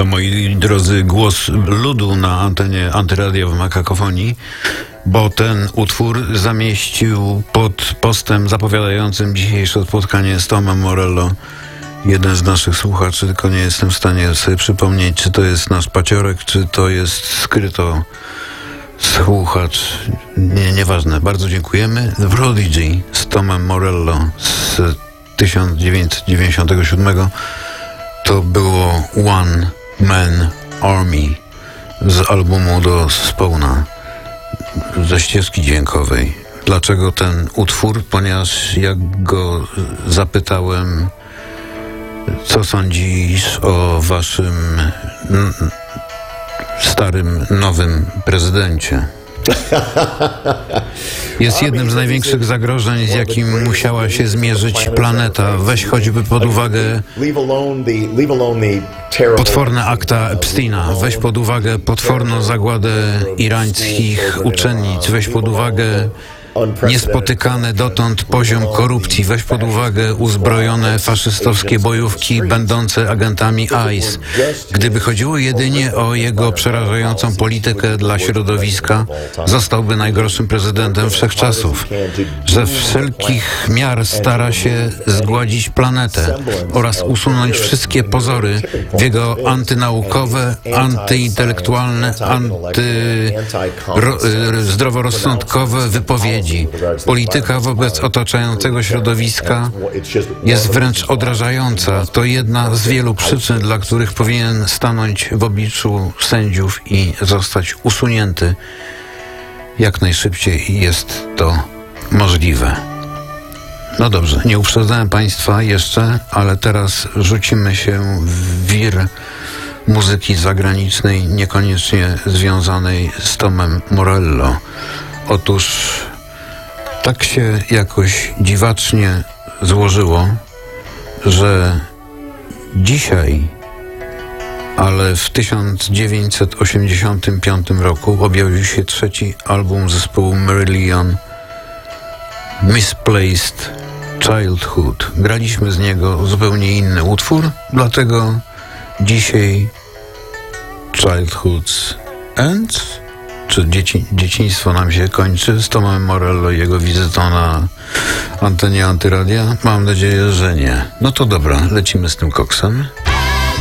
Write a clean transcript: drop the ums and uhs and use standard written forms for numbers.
To, moi drodzy, głos ludu na antenie Antyradia w Makakofonii, bo ten utwór zamieścił pod postem zapowiadającym dzisiejsze spotkanie z Tomem Morello jeden z naszych słuchaczy, tylko nie jestem w stanie sobie przypomnieć, czy to jest nasz paciorek, czy to jest skryto słuchacz. Nieważne. Bardzo dziękujemy. The Prodigy z Tomem Morello z 1997 to było One Man Army z albumu do Spawna, ze ścieżki dźwiękowej. Dlaczego ten utwór? Ponieważ jak go zapytałem, co sądzisz o waszym starym, nowym prezydencie? Jest jednym z największych zagrożeń, z jakim musiała się zmierzyć planeta. Weź choćby pod uwagę potworne akta Epsteina, weź pod uwagę potworną zagładę irańskich uczennic, weź pod uwagę niespotykany dotąd poziom korupcji, weź pod uwagę uzbrojone faszystowskie bojówki będące agentami ICE. Gdyby chodziło jedynie o jego przerażającą politykę dla środowiska, zostałby najgorszym prezydentem wszechczasów. Ze wszelkich miar stara się zgładzić planetę oraz usunąć wszystkie pozory w jego antynaukowe, antyintelektualne, zdroworozsądkowe wypowiedzi. Polityka wobec otaczającego środowiska jest wręcz odrażająca. To jedna z wielu przyczyn, dla których powinien stanąć w obliczu sędziów i zostać usunięty jak najszybciej jest to możliwe. No dobrze, nie uprzedzałem Państwa jeszcze, ale teraz rzucimy się w wir muzyki zagranicznej, niekoniecznie związanej z Tomem Morello. Otóż tak się jakoś dziwacznie złożyło, że dzisiaj, ale w 1985 roku objawił się trzeci album zespołu Marillion, Misplaced Childhood. Graliśmy z niego zupełnie inny utwór, dlatego dzisiaj Childhood's Ends, czy dzieciństwo nam się kończy z Tomem Morello i jego wizytą na antenie Antyradia? Mam nadzieję, że nie. No to dobra, lecimy z tym koksem.